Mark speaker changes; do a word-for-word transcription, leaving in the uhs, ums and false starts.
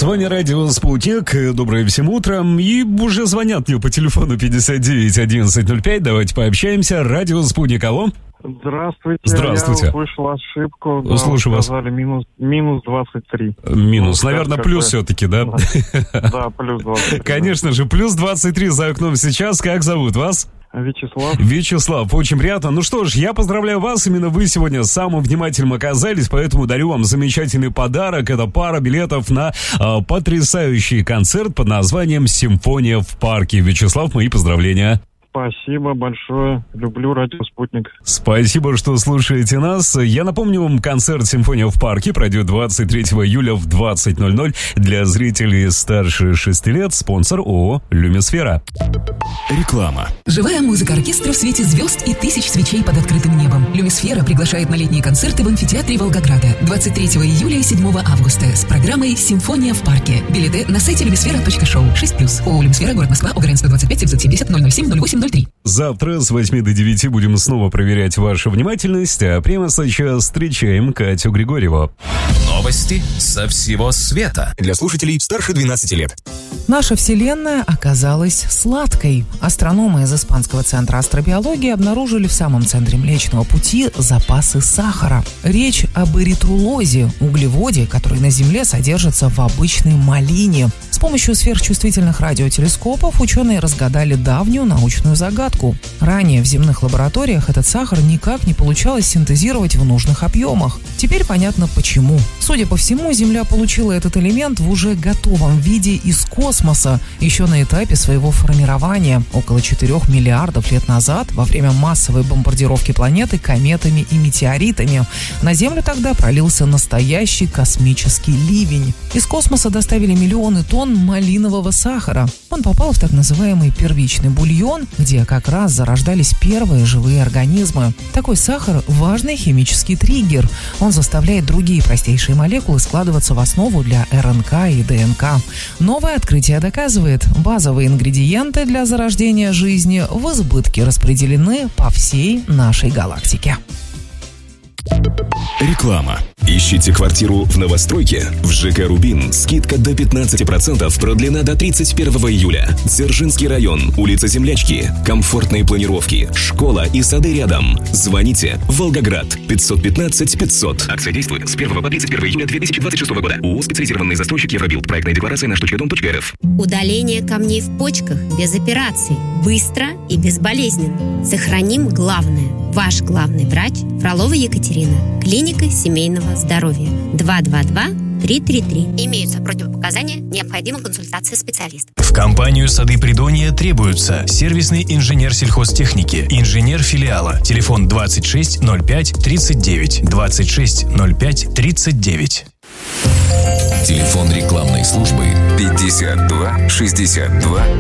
Speaker 1: Звонит радио «Спутник». Доброе всем утром. И уже звонят мне по телефону пятьдесят девять одиннадцать ноль пять. Давайте пообщаемся. Радио «Спутник». Алло.
Speaker 2: Здравствуйте.
Speaker 1: Здравствуйте.
Speaker 2: Я услышал ошибку. Да,
Speaker 1: Слушаю вас.
Speaker 2: сказали минус, минус двадцать три.
Speaker 1: Минус.
Speaker 2: Ну,
Speaker 1: Наверное,
Speaker 2: как
Speaker 1: плюс
Speaker 2: бы...
Speaker 1: все-таки, да?
Speaker 2: Да, плюс двадцать три.
Speaker 1: Конечно же, плюс двадцать три за окном сейчас. Как зовут вас?
Speaker 2: Вячеслав.
Speaker 1: Вячеслав, очень приятно. Ну что ж, я поздравляю вас. Именно вы сегодня самым внимательным оказались, поэтому дарю вам замечательный подарок. Это пара билетов на э, потрясающий концерт под названием «Симфония в парке». Вячеслав, мои поздравления.
Speaker 2: Спасибо большое. Люблю радио «Спутник».
Speaker 1: Спасибо, что слушаете нас. Я напомню вам, концерт «Симфония в парке» пройдет двадцать третьего июля в двадцать ноль ноль. Для зрителей старше шести лет. Спонсор ООО «Люмисфера».
Speaker 3: Реклама.
Speaker 4: Живая музыка оркестра в свете звезд и тысяч свечей под открытым небом. «Люмисфера» приглашает на летние концерты в амфитеатре Волгограда двадцать третьего июля и седьмого августа с программой «Симфония в парке». Билеты на сайте люмисфера точка шоу. шесть плюс. ООО «Люмисфера», город Москва, Огаренского, двадцать пять, семьсот семьдесят, ноль ноль семь, ноль восемь ноль три.
Speaker 1: Завтра с восьми до девяти будем снова проверять вашу внимательность, а прямо сейчас встречаем Катю Григорьеву.
Speaker 3: Новости со всего света. Для слушателей старше двенадцати лет.
Speaker 5: Наша Вселенная оказалась сладкой. Астрономы из Испанского центра астробиологии обнаружили в самом центре Млечного Пути запасы сахара. Речь об эритрулозе, углеводе, который на Земле содержится в обычной малине. С помощью сверхчувствительных радиотелескопов ученые разгадали давнюю научную загадку. Ранее в земных лабораториях этот сахар никак не получалось синтезировать в нужных объемах. Теперь понятно почему. Судя по всему, Земля получила этот элемент в уже готовом виде из космоса, еще на этапе своего формирования, около четырёх миллиардов лет назад, во время массовой бомбардировки планеты кометами и метеоритами. На Землю тогда пролился настоящий космический ливень. Из космоса доставили миллионы тонн малинового сахара. Он попал в так называемый первичный бульон, где как раз зарождались первые живые организмы. Такой сахар – важный химический триггер. Он заставляет другие простейшие молекулы складываться в основу для эр эн ка и дэ эн ка. Новое открытие доказывает, базовые ингредиенты для зарождения жизни в избытке распределены по всей нашей галактике.
Speaker 3: Реклама. Ищите квартиру в новостройке? В ЖК «Рубин» скидка до пятнадцати процентов продлена до тридцать первого июля. Дзержинский район, улица Землячки, комфортные планировки, школа и сады рядом. Звоните. Волгоград, пятьсот пятнадцать пятьсот. Акция действует с первого по тридцать первого июля две тысячи двадцать шестого года. ООО «Специализированный застройщик Евробилд». Проектная декларация на штучкадом точка эр эф.
Speaker 6: Удаление камней в почках без операций. Быстро и безболезненно. Сохраним главное. Ваш главный врач Фролова Екатерина. Клиника семейного здоровья. два два два три три три. Имеются противопоказания, необходима консультация специалиста.
Speaker 7: В компанию «Сады Придонья» требуются сервисный инженер сельхозтехники, инженер филиала. Телефон двадцать шесть ноль пять тридцать девять. двадцать шесть ноль пять тридцать девять.
Speaker 3: Телефон рекламной службы пятьдесят два шестьдесят два